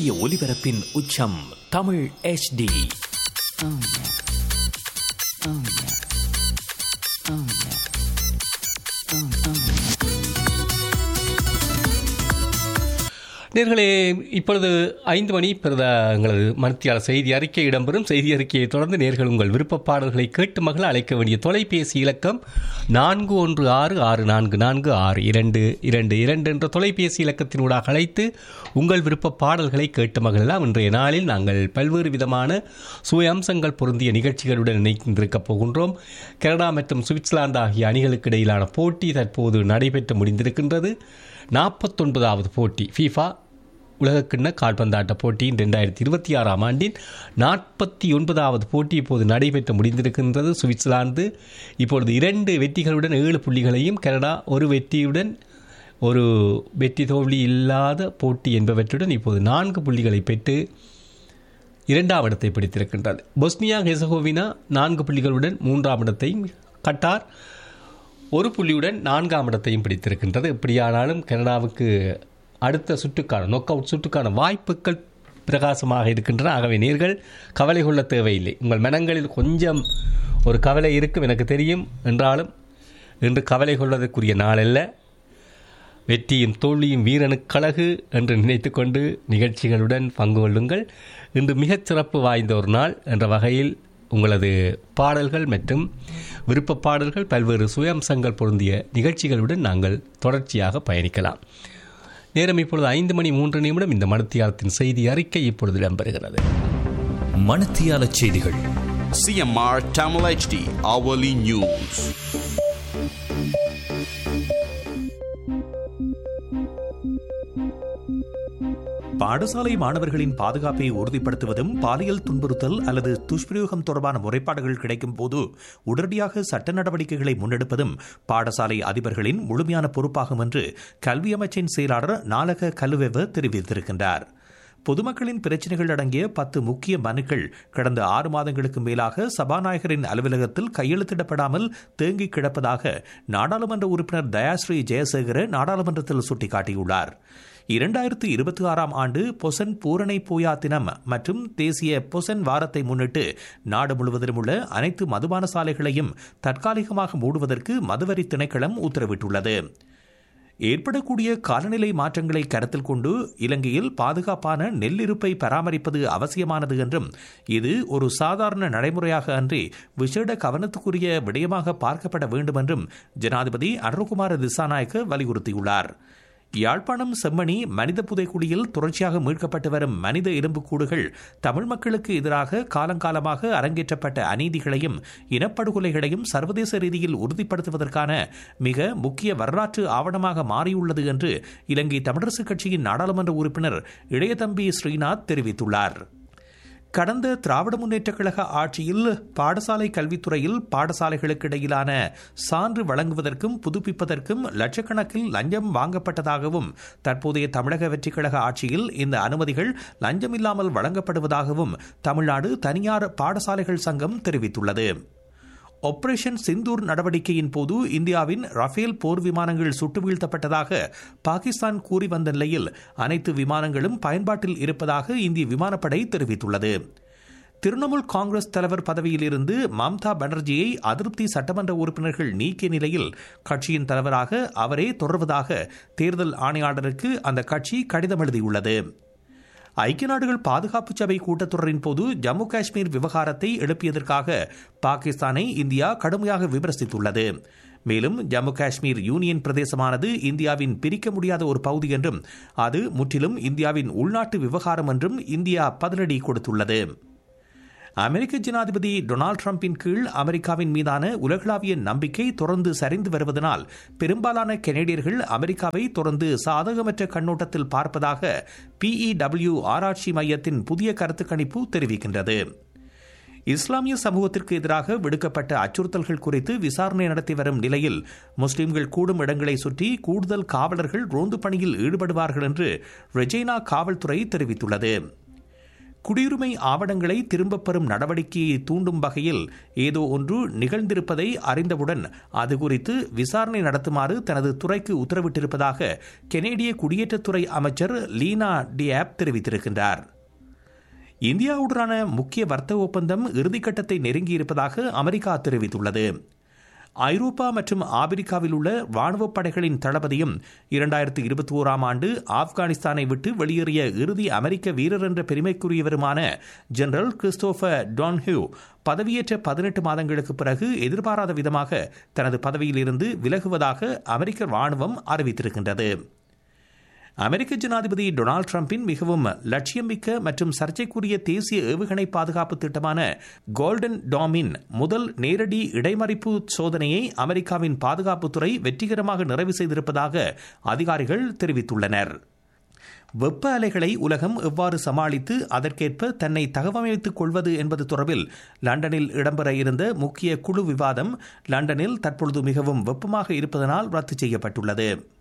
இந்திய ஒலிபரப்பின் உச்சம் தமிழ் HD. நேர்களே, இப்பொழுது 5 மணி எங்களது மணித்தியால செய்தி அறிக்கை இடம்பெறும். செய்தி அறிக்கையை தொடர்ந்து நேர்கள் உங்கள் விருப்ப பாடல்களை கேட்டு மகள அழைக்க வேண்டிய தொலைபேசி இலக்கம் 4166446222 என்ற தொலைபேசி இலக்கத்தினூடாக அழைத்து உங்கள் விருப்ப பாடல்களை கேட்டு மகளெல்லாம். இன்றைய நாளில் நாங்கள் பல்வேறு விதமான சுய அம்சங்கள் பொருந்திய நிகழ்ச்சிகளுடன் இணைந்திருக்கப் போகின்றோம். கனடா மற்றும் சுவிட்சர்லாந்து ஆகிய அணிகளுக்கு இடையிலான போட்டி தற்போது நடைபெற்று முடிந்திருக்கின்றது. 49வது போட்டி FIFA உலகக்கிண்ண கால்பந்தாட்ட போட்டியின் 2026ஆம் ஆண்டின் 49வது போட்டி இப்போது நடைபெற்று முடிந்திருக்கின்றது. சுவிட்சர்லாந்து இப்பொழுது 2 வெற்றிகளுடன் 7 புள்ளிகளையும், கனடா ஒரு வெற்றியுடன் ஒரு வெற்றி தோல்வி இல்லாத போட்டி என்பவற்றுடன் இப்போது 4 புள்ளிகளை பெற்று 2ஆம் இடத்தை பிடித்திருக்கின்றது. பொஸ்னியா ஹெர்சகோவினா 4 புள்ளிகளுடன் 3ஆம் இடத்தையும், கட்டார் 1 புள்ளியுடன் 4ஆம் இடத்தையும் பிடித்திருக்கின்றது. எப்படியானாலும் கனடாவுக்கு அடுத்த சுற்றுக்கான நொக் அவுட் சுற்றுக்கான வாய்ப்புகள் பிரகாசமாக இருக்கின்றன. ஆகவே நேர்கள் கவலை கொள்ள தேவையில்லை. உங்கள் மனங்களில் கொஞ்சம் ஒரு கவலை இருக்கும், எனக்கு தெரியும். என்றாலும் இன்று கவலை கொள்வதற்குரிய நாள் அல்ல. வெற்றியும் தோல்வியும் வீரனுக்கழகு என்று நினைத்து கொண்டு நிகழ்ச்சிகளுடன் பங்கு கொள்ளுங்கள். இன்று மிகச் சிறப்பு வாய்ந்த ஒரு நாள் என்ற வகையில் உங்களது பாடல்கள் மற்றும் விருப்ப பாடல்கள் பல்வேறு சுயம்சங்கள் பொருந்திய நிகழ்ச்சிகளுடன் நாங்கள் தொடர்ச்சியாக பயணிக்கலாம். நேரம் இப்பொழுது 5:03. இந்த மணித்தியாலத்தின் செய்தி அறிக்கை இப்பொழுது இடம்பெறுகிறது. மணித்தியால செய்திகள். CMR Tamil HD Hourly News. பாடசாலை மாணவர்களின் பாதுகாப்பை உறுதிப்படுத்துவதும் பாலியல் துன்புறுத்தல் அல்லது துஷ்பிரயோகம் தொடர்பான முறைப்பாடுகள் கிடைக்கும் போது உடனடியாக சட்ட நடவடிக்கைகளை முன்னெடுப்பதும் பாடசாலை அதிபர்களின் முழுமையான பொறுப்பாகும் என்று கல்வி அமைச்சின் செயலாளர் நாலக கலுவெவ தெரிவித்திருக்கின்றார். பொதுமக்களின் பிரச்சினைகள் அடங்கிய 10 முக்கிய மனுக்கள் கடந்த 6 மாதங்களுக்கு மேலாக சபாநாயகரின் அலுவலகத்தில் கையெழுத்திடப்படாமல் தேங்கி கிடப்பதாக நாடாளுமன்ற உறுப்பினர் தயாஸ்ரீ ஜெயசேகர நாடாளுமன்றத்தில் சுட்டிக்காட்டியுள்ளார். 2026ஆம் ஆண்டு பொசன் பூரணை போயா தினம் மற்றும் தேசிய பொசன் வாரத்தை முன்னிட்டு நாடு முழுவதிலும் உள்ள அனைத்து மதுபான சாலைகளையும் தற்காலிகமாக மூடுவதற்கு மதுவரி திணைக்களம் உத்தரவிட்டுள்ளது. ஏற்படக்கூடிய காலநிலை மாற்றங்களை கருத்தில் கொண்டு இலங்கையில் பாதுகாப்பான நெல் இருப்பை பராமரிப்பது அவசியமானது என்றும் இது ஒரு சாதாரண நடைமுறையாக அன்றி விசேட கவனத்துக்குரிய விடயமாக பார்க்கப்பட வேண்டும் என்றும் ஜனாதிபதி அனுரகுமார திசாநாயக்க வலியுறுத்தியுள்ளார். யாழ்ப்பாணம் செம்மணி மனித புதைக்குழியில் தொடர்ச்சியாக மீட்கப்பட்டு வரும் மனித எலும்புக்கூடுகள் தமிழ் மக்களுக்கு எதிராக காலங்காலமாக அரங்கேற்றப்பட்ட அநீதிகளையும் இனப்படுகொலைகளையும் சர்வதேச ரீதியில் உறுதிப்படுத்துவதற்கான மிக முக்கிய வரலாற்று ஆவணமாக மாறியுள்ளது என்று இலங்கை தமிழரசுக் கட்சியின் நாடாளுமன்ற உறுப்பினர் இளையதம்பி ஸ்ரீநாத் தெரிவித்துள்ளார். கடந்த திராவிட முன்னேற்றக் கழக ஆட்சியில் பாடசாலை கல்வித்துறையில் பாடசாலைகளுக்கு இடையிலான சான்று வழங்குவதற்கும் புதுப்பிப்பதற்கும் லட்சக்கணக்கில் லஞ்சம் வாங்கப்பட்டதாகவும் தற்போதைய தமிழக வெற்றிக் கழக ஆட்சியில் இந்த அனுமதிகள் லஞ்சமில்லாமல் வழங்கப்படுவதாகவும் தமிழ்நாடு தனியார் பாடசாலைகள் சங்கம் தெரிவித்துள்ளது. ஆபரேஷன் சிந்தூர் நடவடிக்கையின் போது இந்தியாவின் ரஃபேல் போர் விமானங்கள் சுட்டு வீழ்த்தப்பட்டதாக பாகிஸ்தான் கூறி வந்த நிலையில் அனைத்து விமானங்களும் பயன்பாட்டில் இருப்பதாக இந்திய விமானப்படை தெரிவித்துள்ளது. திரிணாமுல் காங்கிரஸ் தலைவர் பதவியில் இருந்து மம்தா பானர்ஜியை அதிருப்தி சட்டமன்ற உறுப்பினர்கள் நீக்கிய நிலையில் கட்சியின் தலைவராக அவரே தொடர்வதாக தேர்தல் ஆணையாளருக்கு அந்த கட்சி கடிதம் எழுதியுள்ளது. ஐக்கிய நாடுகள் பாதுகாப்பு சபை கூட்டத்தொடரின் போது ஜம்மு காஷ்மீர் விவகாரத்தை எழுப்பியதற்காக பாகிஸ்தானை இந்தியா கடுமையாக விமர்சித்துள்ளது. மேலும் ஜம்மு காஷ்மீர் யூனியன் பிரதேசமானது இந்தியாவின் பிரிக்க முடியாத ஒரு பகுதி என்றும் அது முற்றிலும் இந்தியாவின் உள்நாட்டு விவகாரம் என்றும் இந்தியா பதிலடி கொடுத்துள்ளது. அமெரிக்க ஜனாதிபதி டொனால்டு டிரம்பின் கீழ் அமெரிக்காவின் மீதான உலகளாவிய நம்பிக்கை தொடர்ந்து சரிந்து வருவதனால் பெரும்பாலான கனேடியர்கள் அமெரிக்காவை தொடர்ந்து சாதகமற்ற கண்ணோட்டத்தில் பார்ப்பதாக PEW ஆராய்ச்சி மையத்தின் புதிய கருத்து கணிப்பு தெரிவிக்கின்றது. இஸ்லாமிய சமூகத்திற்கு எதிராக விடுக்கப்பட்ட அச்சுறுத்தல்கள் குறித்து விசாரணை நடத்தி வரும் நிலையில் முஸ்லிம்கள் கூடும் இடங்களை சுற்றி கூடுதல் காவலர்கள் ரோந்து பணியில் ஈடுபடுவார்கள் என்று ரெஜினா காவல்துறை தெரிவித்துள்ளது. குடியுரிமை ஆவணங்களை திரும்பப் பெறும் நடவடிக்கையை தூண்டும் வகையில் ஏதோ ஒன்று நிகழ்ந்திருப்பதை அறிந்தவுடன் அது குறித்து விசாரணை நடத்துமாறு தனது துறைக்கு உத்தரவிட்டிருப்பதாக கெனேடிய குடியேற்றத்துறை அமைச்சர் லீனா டியாப் தெரிவித்திருக்கின்றார். இந்தியாவுடனான முக்கிய வர்த்தக ஒப்பந்தம் இறுதிக்கட்டத்தை நெருங்கியிருப்பதாக அமெரிக்கா தெரிவித்துள்ளது. ஐரோப்பா மற்றும் ஆப்பிரிக்காவில் உள்ள ராணுவப் படைகளின் தளபதியும் 2021ஆம் ஆண்டு ஆப்கானிஸ்தானை விட்டு வெளியேறிய இறுதி அமெரிக்க வீரர் என்ற பெருமைக்குரியவருமான ஜெனரல் கிறிஸ்டோபர் டோன்ஹியூ பதவியேற்ற 18 மாதங்களுக்கு பிறகு எதிர்பாராத விதமாக தனது பதவியிலிருந்து விலகுவதாக அமெரிக்க ராணுவம் அறிவித்திருக்கின்றது. அமெரிக்க ஜனாதிபதி டொனால்டு டிரம்பின் மிகவும் லட்சியமிக்க மற்றும் சர்ச்சைக்குரிய தேசிய ஏவுகணை பாதுகாப்பு திட்டமான கோல்டன் டாமின் முதல் நேரடி இடைமறிப்பு சோதனையை அமெரிக்காவின் பாதுகாப்புத்துறை வெற்றிகரமாக நிறைவு செய்திருப்பதாக அதிகாரிகள் தெரிவித்துள்ளனர். வெப்ப அலைகளை உலகம் எவ்வாறு சமாளித்து அதற்கேற்ப தன்னை தகவமைத்துக் கொள்வது என்பது தொடர்பில் லண்டனில் இடம்பெற இருந்த முக்கிய குழு விவாதம் லண்டனில் தற்பொழுது மிகவும் வெப்பமாக இருப்பதனால் ரத்து செய்யப்பட்டுள்ளது.